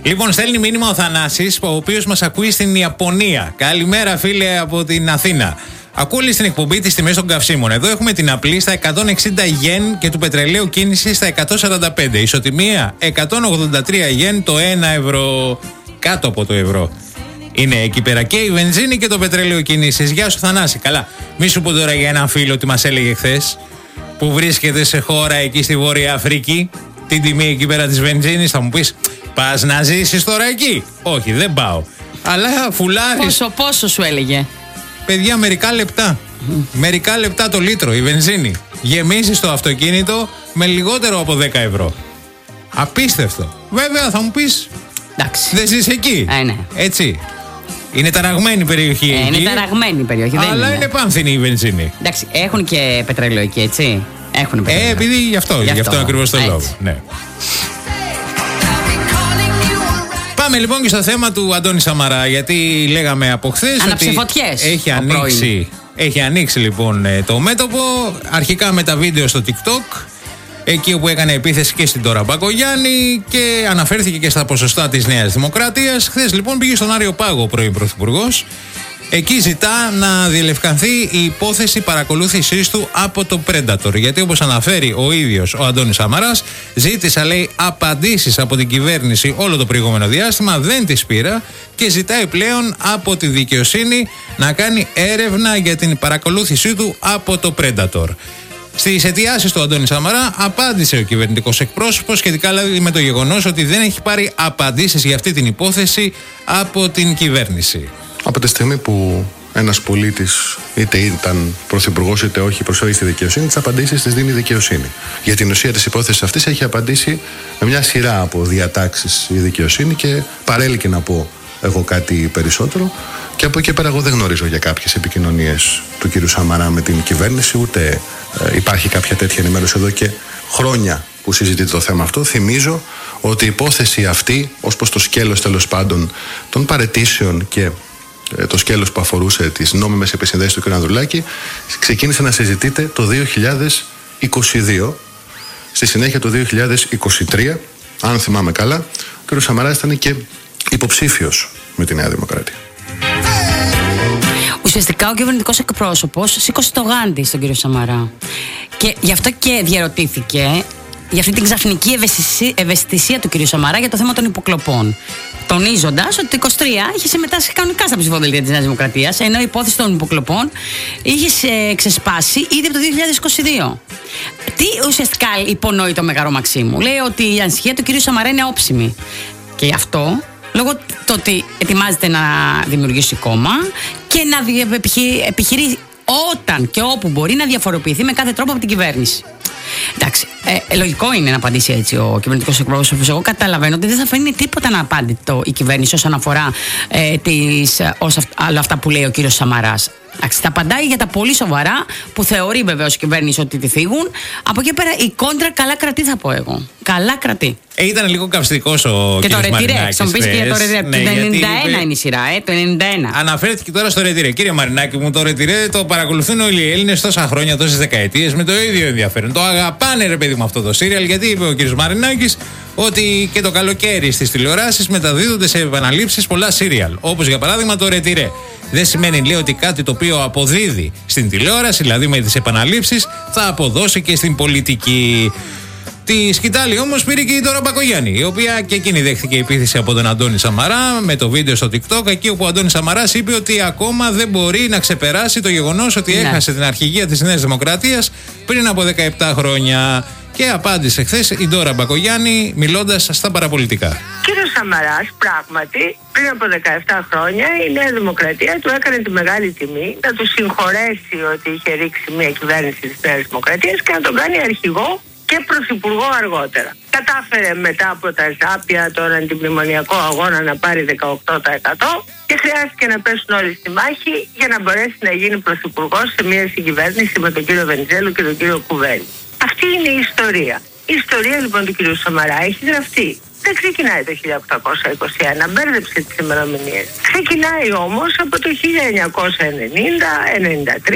Λοιπόν, στέλνει μήνυμα ο Θανάσης, ο οποίος μας ακούει στην Ιαπωνία. Καλημέρα, φίλε, από την Αθήνα. Ακούω στην εκπομπή τις τιμές των καυσίμων. Εδώ έχουμε την απλή στα 160 γεν και του πετρελαίου κίνηση στα 145. Ισοτιμία 183 γεν το 1 ευρώ. Κάτω από το ευρώ. Είναι εκεί πέρα και η βενζίνη και το πετρέλαιο κίνησης. Γεια σου, Θανάση. Καλά. Μη σου πω τώρα για έναν φίλο ότι μας έλεγε χθες, που βρίσκεται σε χώρα εκεί στη Βόρεια Αφρική, την τιμή εκεί πέρα της βενζίνης. Θα μου πεις, πας να ζήσεις τώρα εκεί? Όχι, δεν πάω. Αλλά φουλάρεις. Πόσο σου έλεγε? Παιδιά, μερικά λεπτά. Μερικά λεπτά το λίτρο η βενζίνη. Γεμίζεις το αυτοκίνητο με λιγότερο από 10 ευρώ. Απίστευτο. Βέβαια θα μου πεις, δεν ζεις εκεί. Ναι. Έτσι. Είναι ταραγμένη περιοχή εκεί. Είναι ταραγμένη περιοχή. Αλλά είναι πάνθινη η βενζίνη. Εντάξει, έχουν και πετρέλαιο εκεί, έτσι. Έχουν πετρέλαιο. Επειδή γι' αυτό ακριβώς το λόγο. Ναι. Πάμε λοιπόν και στο θέμα του Αντώνη Σαμαρά, γιατί λέγαμε από χθες ότι έχει ανοίξει λοιπόν το μέτωπο, αρχικά με τα βίντεο στο TikTok, εκεί όπου έκανε επίθεση και στην Ντόρα Μπακογιάννη και αναφέρθηκε και στα ποσοστά της Νέας Δημοκρατίας. Χθες λοιπόν πήγε στον Άριο Πάγο ο πρώην Πρωθυπουργός. Εκεί ζητά να διελευκανθεί η υπόθεση παρακολούθησής του από το Predator. Γιατί όπως αναφέρει ο ίδιος ο Αντώνης Σαμαράς, ζήτησα, λέει, απαντήσεις από την κυβέρνηση όλο το προηγούμενο διάστημα, δεν τις πήρα και ζητάει πλέον από τη δικαιοσύνη να κάνει έρευνα για την παρακολούθησή του από το Predator. Στις αιτιάσεις του Αντώνη Σαμαρά απάντησε ο κυβερνητικός εκπρόσωπος σχετικά με το γεγονός ότι δεν έχει πάρει απαντήσεις για αυτή την υπόθεση από την κυβέρνηση. Από τη στιγμή που ένας πολίτης, είτε ήταν πρωθυπουργός είτε όχι, προσφέρει στη δικαιοσύνη, τις απαντήσεις τις δίνει η δικαιοσύνη. Για την ουσία της υπόθεσης αυτής έχει απαντήσει με μια σειρά από διατάξεις η δικαιοσύνη και παρέλκει να πω εγώ κάτι περισσότερο. Και από εκεί πέρα εγώ δεν γνωρίζω για κάποιες επικοινωνίες του κ. Σαμαρά με την κυβέρνηση, ούτε υπάρχει κάποια τέτοια ενημέρωση εδώ και χρόνια που συζητείται το θέμα αυτό. Θυμίζω ότι η υπόθεση αυτή, ως προς το σκέλος τέλος πάντων των παραιτήσεων και το σκέλος που αφορούσε τις νόμιμες επισυνδέσεις του κ. Ανδρουλάκη, ξεκίνησε να συζητείται το 2022. Στη συνέχεια το 2023, αν θυμάμαι καλά, ο κ. Σαμαράς ήταν και υποψήφιος με τη Νέα Δημοκρατία. Ουσιαστικά ο κυβερνητικός εκπρόσωπος σήκωσε το γάντι στον κύριο Σαμαρά. Και γι' αυτό και διαρωτήθηκε για αυτή την ξαφνική ευαισθησία του κ. Σαμαρά για το θέμα των υποκλοπών. Τονίζοντας ότι το 23 είχε συμμετάσχει κανονικά στα ψηφοδέλτια της Νέας Δημοκρατίας, ενώ η υπόθεση των υποκλοπών είχε ξεσπάσει ήδη από το 2022. Τι ουσιαστικά υπονοεί το Μεγαρό Μαξίμου? Λέει ότι η ανησυχία του κ. Σαμαρά είναι όψιμη. Και αυτό λόγω του ότι ετοιμάζεται να δημιουργήσει κόμμα και να επιχειρεί όταν και όπου μπορεί να διαφοροποιηθεί με κάθε τρόπο από την κυβέρνηση. Εντάξει, λογικό είναι να απαντήσει έτσι ο κυβερνητικός εκπρόσωπος. Εγώ καταλαβαίνω ότι δεν θα φαίνει τίποτα να απάντητο η κυβέρνηση όσον αφορά όλα αυτά που λέει ο κύριος Σαμαράς. Εντάξει, θα απαντάει για τα πολύ σοβαρά που θεωρεί βεβαίως η κυβέρνηση ότι τη θίγουν. Από εκεί πέρα η κόντρα καλά κρατεί, θα πω εγώ. Καλά κρατεί. Ήταν λίγο καυστικός ο και κ. Μαρινάκης. Και το ρετυρέ, θα μου πεις και για το ρετυρέ. Το 91 είναι η σειρά, το 91. Αναφέρθηκε τώρα στο ρετυρέ. Κύριε Μαρινάκη μου, το ρετυρέ το παρακολουθούν όλοι οι Έλληνες τόσα χρόνια, τόσες δεκαετίες, με το ίδιο ενδιαφέρον. Το αγαπάνε, ρε παιδί μου, αυτό το σύριαλ, γιατί είπε ο κ. Μαρινάκης ότι και το καλοκαίρι στις τηλεοράσεις μεταδίδονται σε επαναλήψεις πολλά σύριαλ. Όπως για παράδειγμα το ρετυρέ. Δεν σημαίνει, λέει, ότι κάτι το οποίο αποδίδει στην τηλεόραση, δηλαδή με τις επαναλήψεις, θα αποδώσει και στην πολιτική. Τη σκητάλη όμως πήρε και η Ντόρα Μπακογιάννη, η οποία και εκείνη δέχθηκε επίθεση από τον Αντώνη Σαμαρά με το βίντεο στο TikTok, εκεί όπου ο Αντώνης Σαμαράς είπε ότι ακόμα δεν μπορεί να ξεπεράσει το γεγονός ότι έχασε την αρχηγία της Νέας Δημοκρατίας πριν από 17 χρόνια. Και απάντησε χθες η Ντόρα Μπακογιάννη μιλώντας στα παραπολιτικά. Κύριος Σαμαράς, πράγματι, πριν από 17 χρόνια η Νέα Δημοκρατία του έκανε τη μεγάλη τιμή να του συγχωρέσει ότι είχε ρίξει μια κυβέρνηση της Νέας Δημοκρατίας και να τον κάνει αρχηγό και πρωθυπουργό αργότερα. Κατάφερε μετά από τα ζάπια, τον αντιμνημονιακό αγώνα, να πάρει 18% και χρειάστηκε να πέσουν όλοι στη μάχη για να μπορέσει να γίνει πρωθυπουργός σε μια συγκυβέρνηση με τον κύριο Βενιζέλο και τον κύριο Κουβέλη. Αυτή είναι η ιστορία. Η ιστορία λοιπόν του κύριου Σαμαρά έχει γραφτεί. Δεν ξεκινάει το 1821, μπέρδεψε τις ημερομηνίες. Ξεκινάει όμως από το 1990-93.